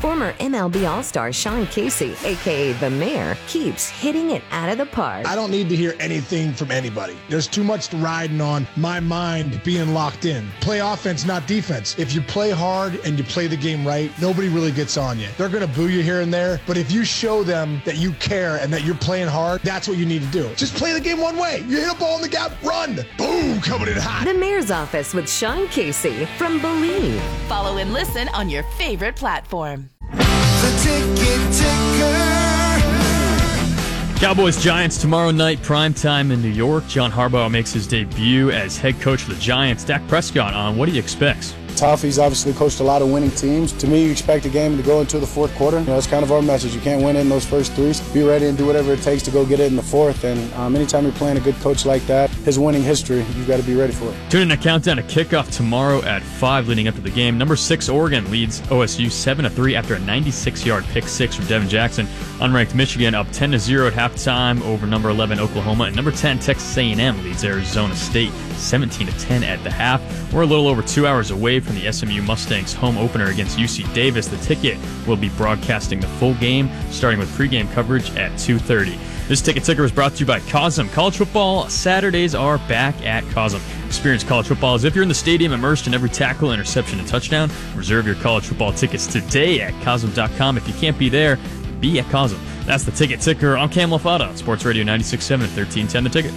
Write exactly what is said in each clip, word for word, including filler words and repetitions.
Former M L B All-Star Sean Casey, a k a. The Mayor, keeps hitting it out of the park. I don't need to hear anything from anybody. There's too much riding on my mind being locked in. Play offense, not defense. If you play hard and you play the game right, nobody really gets on you. They're going to boo you here and there, but if you show them that you care and that you're playing hard, that's what you need to do. Just play the game one way. You hit a ball in the gap, run. Boom, coming in hot. The Mayor's Office with Sean Casey from Believe. Follow and listen on your favorite platform. The Ticket Ticker. Cowboys Giants tomorrow night, primetime in New York. John Harbaugh makes his debut as head coach of the Giants. Dak Prescott on what he expects. Tough. He's obviously coached a lot of winning teams. To me, you expect a game to go into the fourth quarter. You know, that's kind of our message. You can't win it in those first three. Be ready and do whatever it takes to go get it in the fourth. And um, anytime you're playing a good coach like that, his winning history, you've got to be ready for it. Tune in to Countdown to Kickoff tomorrow at five leading up to the game. Number six, Oregon leads O S U seven to three after a ninety-six yard pick six from Devin Jackson. Unranked Michigan up ten to zero at halftime over number eleven, Oklahoma. And number ten, Texas A and M leads Arizona State seventeen to ten at the half. We're a little over two hours away from the S M U Mustangs home opener against U C Davis. The Ticket will be broadcasting the full game, starting with pregame coverage at two thirty. This Ticket Ticker is brought to you by Cosm. College football Saturdays are back at Cosm. Experience college football as if you're in the stadium, immersed in every tackle, interception, and touchdown. Reserve your college football tickets today at Cosm dot com. If you can't be there, be at Cosm. That's the Ticket Ticker. I'm Cam Lafata on Sports Radio ninety-six point seven, thirteen ten The Ticket.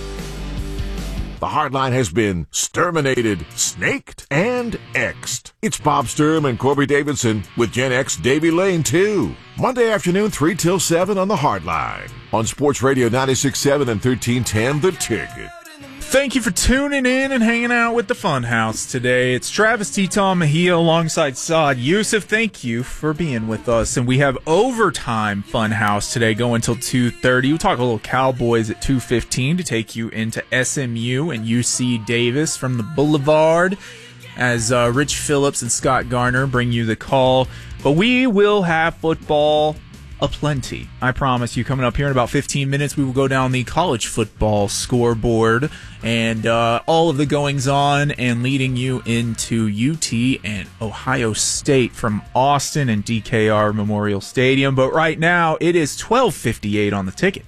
The Hardline has been Sturminated, Snaked, and X'd. It's Bob Sturm and Corby Davidson with Gen X Davy Lane, too. Monday afternoon, three till seven on The Hardline. On Sports Radio ninety-six point seven and thirteen ten The Ticket. Thank you for tuning in and hanging out with the Funhouse today. It's Travis T. Tom Mejia alongside Saad Youssef. Thank you for being with us. And we have overtime Funhouse today going until two thirty. We'll talk a little Cowboys at two fifteen to take you into S M U and U C Davis from the Boulevard as uh, Rich Phillips and Scott Garner bring you the call. But we will have football aplenty. I promise you. Coming up here in about fifteen minutes, we will go down the college football scoreboard and uh, all of the goings on and leading you into U T and Ohio State from Austin and D K R Memorial Stadium. But right now, it is twelve fifty-eight on the Ticket.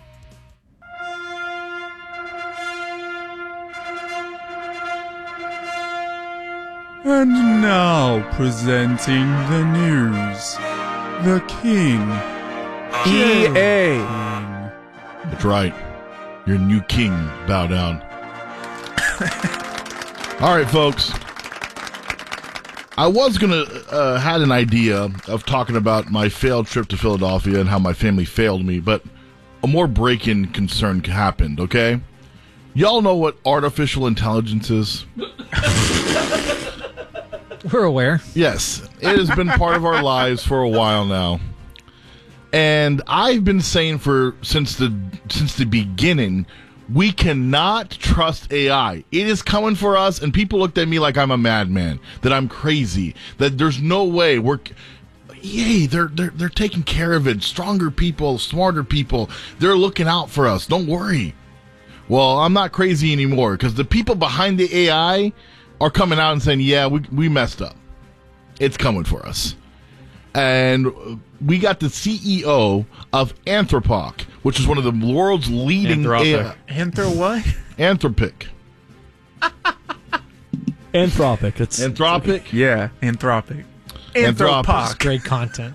And now presenting the news, the King. E A. That's right. Your new king, bow down. All right, folks. I was going to, uh, had an idea of talking about my failed trip to Philadelphia and how my family failed me, but a more break-in concern happened, okay? Y'all know what artificial intelligence is? We're aware. Yes. It has been part of our lives for a while now. And I've been saying for since the since the beginning, we cannot trust A I. It is coming for us, and people looked at me like I'm a madman, that I'm crazy, that there's no way we're. Yay, they're they're they're taking care of it. Stronger people, smarter people, they're looking out for us. Don't worry. Well, I'm not crazy anymore because the people behind the A I are coming out and saying, "Yeah, we we messed up. It's coming for us." And we got the C E O of Anthropic, which is one of the world's leading Anthropic. A I. Anthro what? Anthropic. Anthropic. It's Anthropic? Yeah, Anthropic. Anthropic. Anthropic. great content.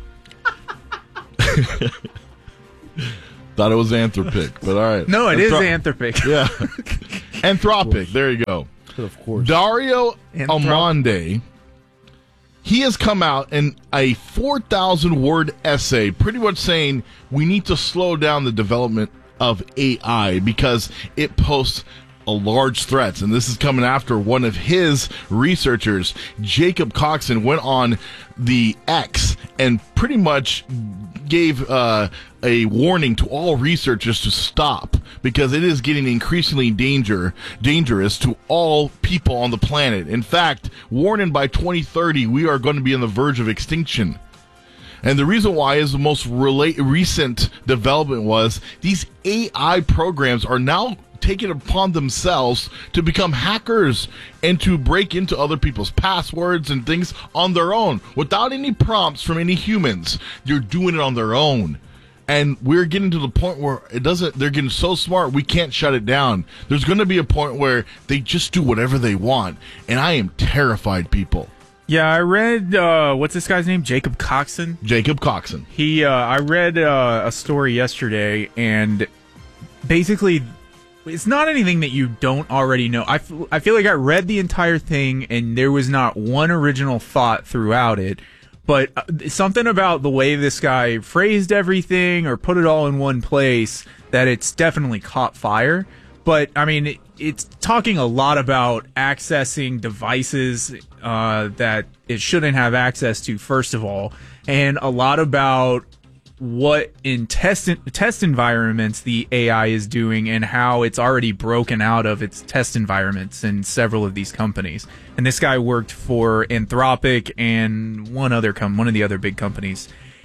Thought it was Anthropic, but all right. No, it is Anthro- Anthropic. Yeah. Anthropic. There you go. Of course. Dario Anthrop- Amande. He has come out in a four thousand word essay pretty much saying we need to slow down the development of A I because it posts a large threats. And this is coming after one of his researchers, Jacob Coxon, went on the X and pretty much gave uh, a warning to all researchers to stop because it is getting increasingly danger dangerous to all people on the planet. In fact, warning by twenty thirty, we are going to be on the verge of extinction. And the reason why is the most relate, recent development was these A I programs are now take it upon themselves to become hackers and to break into other people's passwords and things on their own without any prompts from any humans. They're doing it on their own. And we're getting to the point where it doesn't, they're getting so smart, we can't shut it down. There's going to be a point where they just do whatever they want. And I am terrified, people. Yeah, I read, uh, what's this guy's name? Jacob Coxon? Jacob Coxon. He, uh, I read uh, a story yesterday, and basically, it's not anything that you don't already know. I, f- I feel like I read the entire thing, and there was not one original thought throughout it. But uh, something about the way this guy phrased everything or put it all in one place that it's definitely caught fire. But, I mean, it, it's talking a lot about accessing devices uh, that it shouldn't have access to, first of all, and a lot about what in test test environments the A I is doing and how it's already broken out of its test environments in several of these companies. And this guy worked for Anthropic and one other com- one of the other big companies.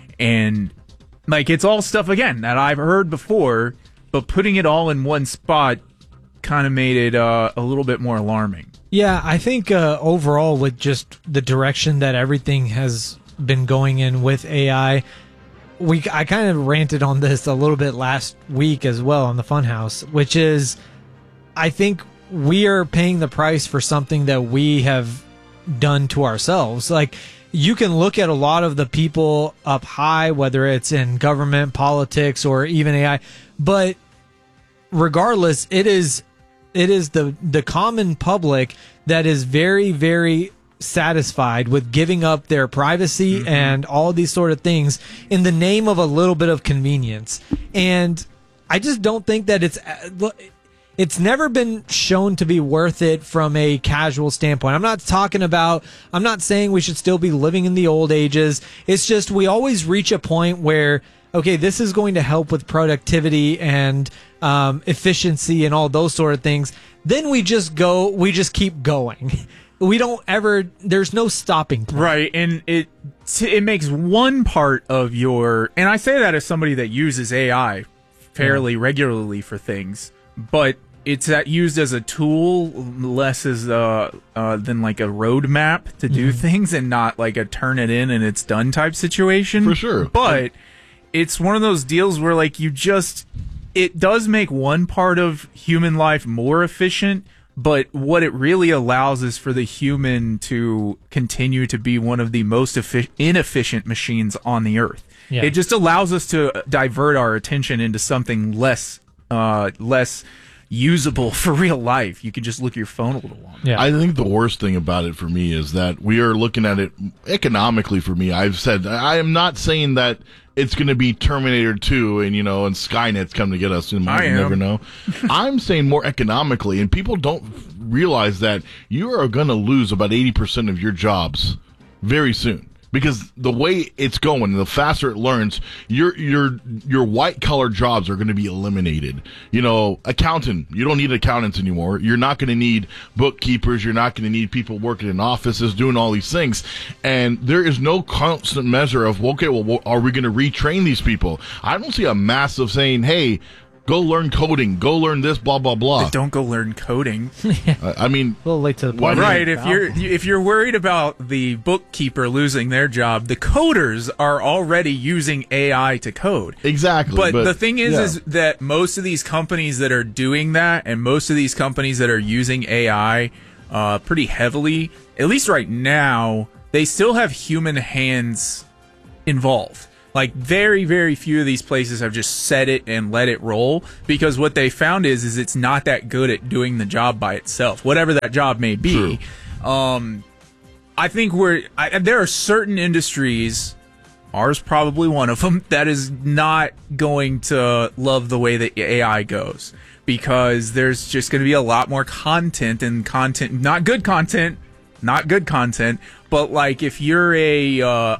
And like it's all stuff again that I've heard before, but putting it all in one spot kind of made it uh, a little bit more alarming. Yeah, I think uh, overall with just the direction that everything has been going in with A I, we I kind of ranted on this a little bit last week as well on the Funhouse, which is I think we are paying the price for something that we have done to ourselves. Like you can look at a lot of the people up high, whether it's in government, politics, or even A I, but regardless, it is it is the the common public that is very, very satisfied with giving up their privacy mm-hmm. and all these sort of things in the name of a little bit of convenience. And I just don't think that it's it's never been shown to be worth it from a casual standpoint. I'm not talking about, I'm not saying we should still be living in the old ages. It's just we always reach a point where, okay, this is going to help with productivity and um, efficiency and all those sort of things. Then we just go, we just keep going. We don't ever, there's no stopping point. Right, and it it makes one part of your, and I say that as somebody that uses A I fairly yeah. regularly for things, but it's that used as a tool less as a, uh, than like a roadmap to do mm-hmm. things and not like a turn it in and it's done type situation. For sure. But it's one of those deals where like you just, it does make one part of human life more efficient, but what it really allows is for the human to continue to be one of the most effi- inefficient machines on the earth. Yeah. It just allows us to divert our attention into something less, uh, less usable for real life. You can just look at your phone a little longer. Yeah. I think the worst thing about it for me is that we are looking at it economically. For me, I've said I am not saying that it's going to be Terminator two and, you know, and Skynet's come to get us. You might never know. I'm saying more economically, and people don't realize that you are going to lose about eighty percent of your jobs very soon. Because the way it's going, the faster it learns, your your your white collar jobs are going to be eliminated. You know, accountant, you don't need accountants anymore. You're not going to need bookkeepers. You're not going to need people working in offices doing all these things. And there is no constant measure of, okay, well, are we going to retrain these people? I don't see a massive saying, hey, go learn coding. Go learn this. Blah blah blah. But don't go learn coding. uh, I mean, a little late to the point. Right. If you're if you're worried about the bookkeeper losing their job, the coders are already using A I to code. Exactly. But, but the thing is, yeah. is that most of these companies that are doing that, and most of these companies that are using A I uh, pretty heavily, at least right now, they still have human hands involved. Like, very, very few of these places have just set it and let it roll, because what they found is is it's not that good at doing the job by itself, whatever that job may be. Um, I think we're I, there are certain industries, ours probably one of them, that is not going to love the way that A I goes, because there's just going to be a lot more content and content, not good content, not good content, but like if you're a uh,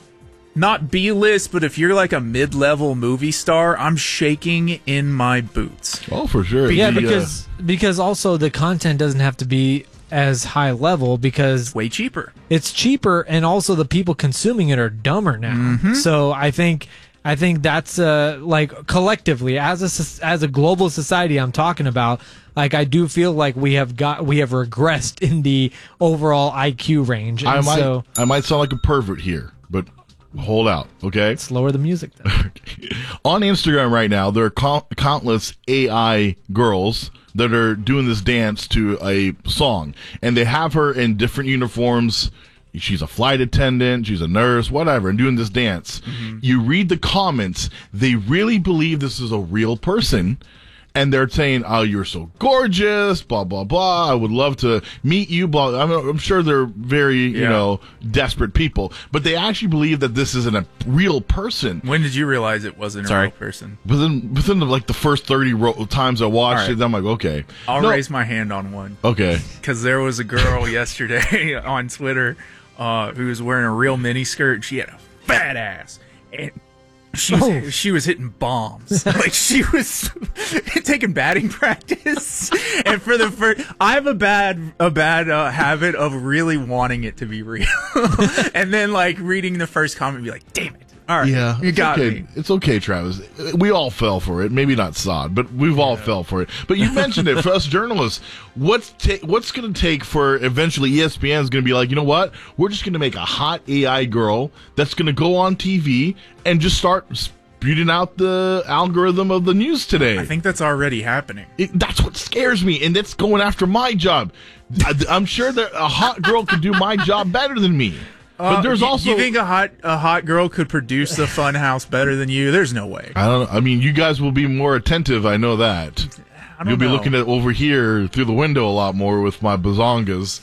not B-list, but if you're like a mid-level movie star, I'm shaking in my boots. Oh, for sure. Yeah, the, because uh, because also the content doesn't have to be as high level because it's way cheaper. It's cheaper, and also the people consuming it are dumber now. Mm-hmm. So I think I think that's uh, like collectively as a soc- as a global society. I'm talking about. Like I do feel like we have got we have regressed in the overall I Q range. And I might so, I might sound like a pervert here, but hold out, okay? Let's lower the music then. On Instagram right now, there are co- countless A I girls that are doing this dance to a song, and they have her in different uniforms. She's a flight attendant, she's a nurse, whatever, and doing this dance. Mm-hmm. You read the comments, they really believe this is a real person. And they're saying, "Oh, you're so gorgeous, blah blah blah. I would love to meet you." Blah. I'm, I'm sure they're very, you yeah. know, desperate people, but they actually believe that this isn't a real person. When did you realize it wasn't Sorry. a real person? Within within the, like the first thirty ro- times I watched right. it, I'm like, okay, I'll no. raise my hand on one. Okay, because there was a girl yesterday on Twitter uh, who was wearing a real mini skirt. She had a fat ass and. She was, oh. she was hitting bombs. Like she was taking batting practice. And for the first, I have a bad a bad uh, habit of really wanting it to be real. And then like reading the first comment and be like, damn it. All right, yeah, you got okay. me. It's okay, Travis. We all fell for it. Maybe not Sod, but we've all yeah. fell for it. But you mentioned it for us journalists. What's ta- what's going to take for eventually E S P N is going to be like, you know what? We're just going to make a hot A I girl that's going to go on T V and just start spewing out the algorithm of the news today. I think that's already happening. It, that's what scares me, and that's going after my job. I, I'm sure that a hot girl could do my job better than me. But there's uh, also. You think a hot a hot girl could produce the Fun House better than you? There's no way. I don't know. I mean, you guys will be more attentive. I know that. I don't You'll be know. looking at over here through the window a lot more with my bazongas.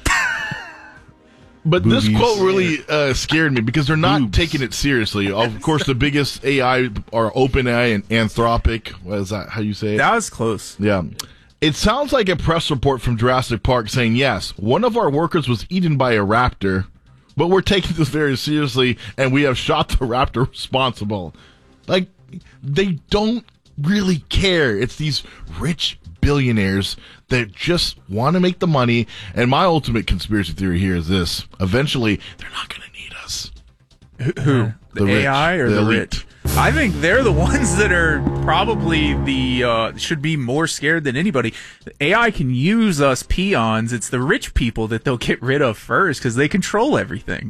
But Boobies. This quote really uh, scared me because they're not Boobs. taking it seriously. Of course, the biggest A I are OpenAI and Anthropic. What is that? How you say it? That was close. Yeah. It sounds like a press report from Jurassic Park saying, yes, one of our workers was eaten by a raptor. But we're taking this very seriously, and we have shot the raptor responsible. Like, they don't really care. It's these rich billionaires that just want to make the money. And my ultimate conspiracy theory here is this. Eventually, they're not going to need us. Who? The, the A I or the, the rich? I think they're the ones that are probably the uh, should be more scared than anybody. A I can use us peons. It's the rich people that they'll get rid of first because they control everything.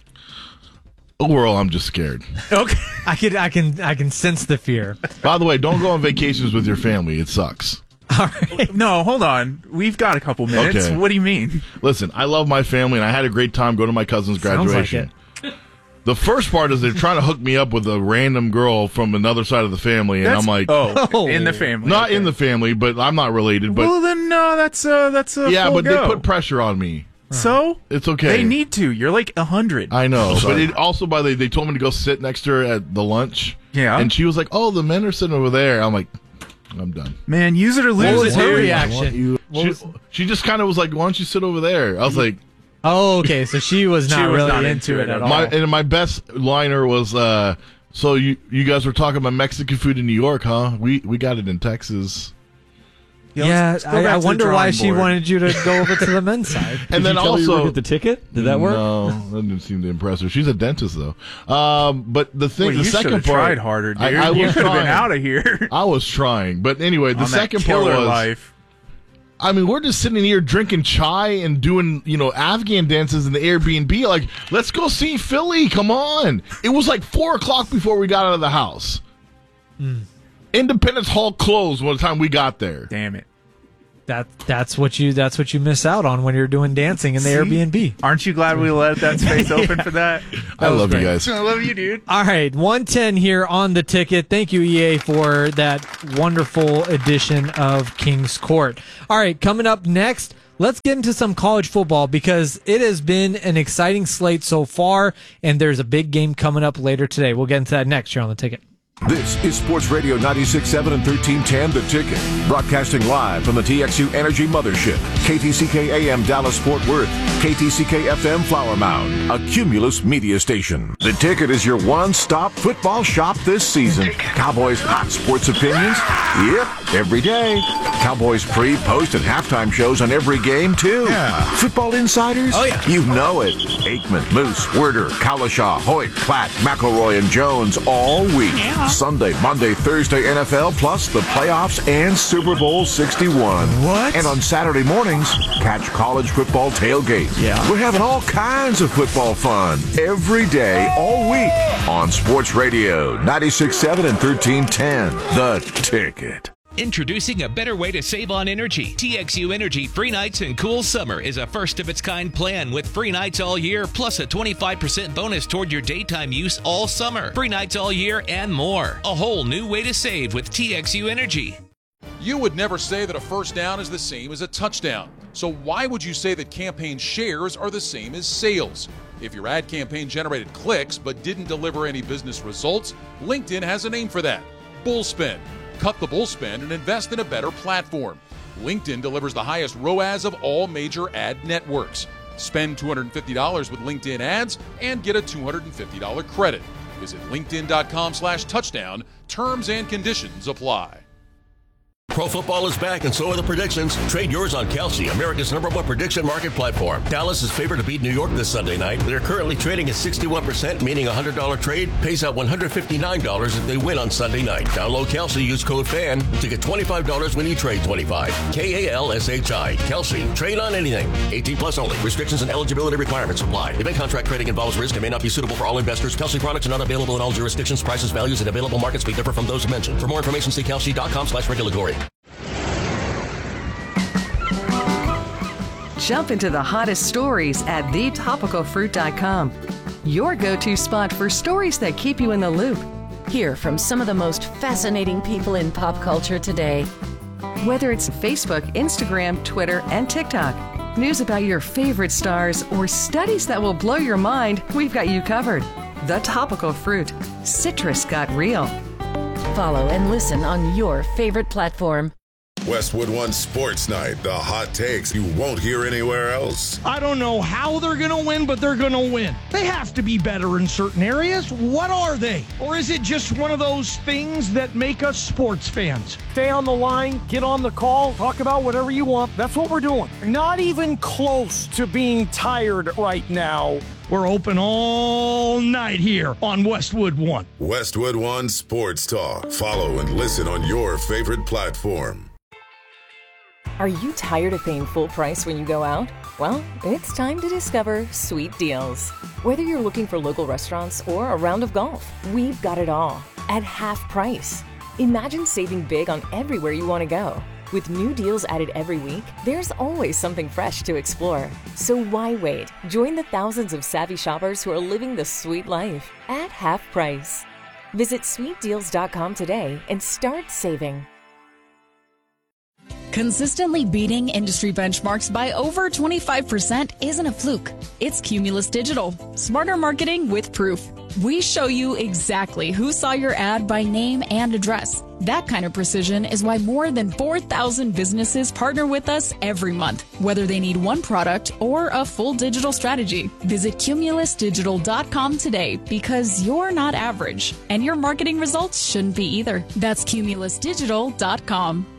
Overall, I'm just scared. Okay, I can, I can, I can sense the fear. By the way, don't go on vacations with your family. It sucks. All right. No, hold on. We've got a couple minutes. Okay. What do you mean? Listen, I love my family, and I had a great time going to my cousin's graduation. Sounds like it. The first part is they're trying to hook me up with a random girl from another side of the family, and That's, I'm like, oh, in the family, not okay. in the family, but I'm not related. But well, then no, that's uh, that's a yeah, full but go. they put pressure on me. So it's okay. They need to. You're like a hundred. I know, Oh, but it also by the they told me to go sit next to her at the lunch. Yeah, and she was like, "Oh, the men are sitting over there." I'm like, "I'm done." Man, use it or lose what it. was her dude. reaction? You, she, was, she just kind of was like, "Why don't you sit over there?" I was like. Oh, okay. So she was not She was really not into, into it it at at all. My, and my best liner was, uh, so you you guys were talking about Mexican food in New York, huh? We we got it in Texas. Yeah, let's- let's go I, back I to the wonder why drawing she board. wanted you to go over to the men's side. And then you tell her you also would get the ticket. Did that work? No, that didn't seem to impress her. She's a dentist though. Um, but the thing, Well, the you second should've part, tried harder, dude. I, I You was could have been trying. out of here. I was trying, but anyway, the On that second part killer was. life. I mean, we're just sitting here drinking chai and doing, you know, Afghan dances in the Airbnb. Like, let's go see Philly. Come on. It was like four o'clock before we got out of the house. Mm. Independence Hall closed by the time we got there. Damn it. That that's what you that's what you miss out on when you're doing dancing in the See? Airbnb. Aren't you glad we let that space open for that? I love you guys. I love you, dude. All right, one ten here on the ticket. Thank you, E A, for that wonderful edition of King's Court. All right, coming up next, let's get into some college football because it has been an exciting slate so far, and there's a big game coming up later today. We'll get into that next here on the ticket. This is Sports Radio ninety-six point seven and thirteen ten The Ticket. Broadcasting live from the T X U Energy Mothership. K T C K A M Dallas Fort Worth. K T C K F M Flower Mound. A Cumulus media station. The Ticket is your one-stop football shop this season. Cowboys hot sports opinions? Yep, every day. Cowboys pre, post, and halftime shows on every game, too. Yeah. Football insiders? Oh, yeah. You know it. Aikman, Moose, Werder, Kalashaw, Hoyt, Platt, McElroy, and Jones all week. Yeah. Sunday, Monday, Thursday, N F L, plus the playoffs and Super Bowl sixty-one. What? And on Saturday mornings, catch college football tailgate. Yeah. We're having all kinds of football fun every day, all week on Sports Radio ninety-six point seven and thirteen ten The Ticket. Introducing a better way to save on energy. T X U Energy Free Nights and Cool Summer is a first-of-its-kind plan with free nights all year, plus a twenty-five percent bonus toward your daytime use all summer. Free nights all year and more. A whole new way to save with T X U Energy. You would never say that a first down is the same as a touchdown. So why would you say that campaign shares are the same as sales? If your ad campaign generated clicks but didn't deliver any business results, LinkedIn has a name for that: Bullspend. Cut the bull spend and invest in a better platform. LinkedIn delivers the highest R O A S of all major ad networks. Spend two hundred fifty dollars with LinkedIn ads and get a two hundred fifty dollars credit. Visit linkedin.com slash touchdown. Terms and conditions apply. Pro football is back, and so are the predictions. Trade yours on Kalshi, America's number one prediction market platform. Dallas is favored to beat New York this Sunday night. They're currently trading at sixty-one percent, meaning a one hundred dollars trade pays out one hundred fifty-nine dollars if they win on Sunday night. Download Kalshi, use code FAN to get twenty-five dollars when you trade twenty-five. K A L S H I. Kalshi. Trade on anything. eighteen plus only. Restrictions and eligibility requirements apply. Event contract trading involves risk and may not be suitable for all investors. Kalshi products are not available in all jurisdictions. Prices, values, and available markets may differ from those mentioned. For more information, see kalshi.com slash regulatory. Jump into the hottest stories at the topical fruit dot com. Your go-to spot for stories that keep you in the loop. Hear from some of the most fascinating people in pop culture today. Whether it's Facebook, Instagram, Twitter, and TikTok, news about your favorite stars, or studies that will blow your mind, we've got you covered. The Topical Fruit. Citrus got real. Follow and listen on your favorite platform. Westwood One Sports Night, the hot takes you won't hear anywhere else. I don't know how they're going to win, but they're going to win. They have to be better in certain areas. What are they? Or is it just one of those things that make us sports fans? Stay on the line, get on the call, talk about whatever you want. That's what we're doing. Not even close to being tired right now. We're open all night here on Westwood One. Westwood One Sports Talk. Follow and listen on your favorite platform. Are you tired of paying full price when you go out? Well, it's time to discover Sweet Deals. Whether you're looking for local restaurants or a round of golf, we've got it all at half price. Imagine saving big on everywhere you want to go. With new deals added every week, there's always something fresh to explore. So why wait? Join the thousands of savvy shoppers who are living the sweet life at half price. Visit sweet deals dot com today and start saving. Consistently beating industry benchmarks by over twenty-five percent isn't a fluke. It's Cumulus Digital. Smarter marketing with proof. We show you exactly who saw your ad by name and address. That kind of precision is why more than four thousand businesses partner with us every month, whether they need one product or a full digital strategy. Visit cumulus digital dot com today, because you're not average, and your marketing results shouldn't be either. That's cumulus digital dot com.